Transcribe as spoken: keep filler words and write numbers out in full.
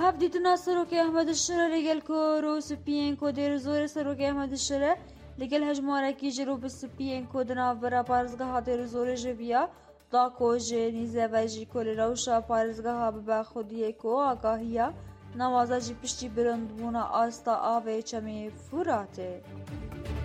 هفدیتنا سروکی احمد الشره لگل که رو سپین که دیر زور سروکی احمد الشره لگل هجماره کی جرو بسپین که دنا ورا پارزگاه دیر زور جویا دا که جنیزه و جی کل روشا پارزگاه به خودیه که آگاهیا نوازا جی پشتی برند بونا آستا آوه چمی فراته.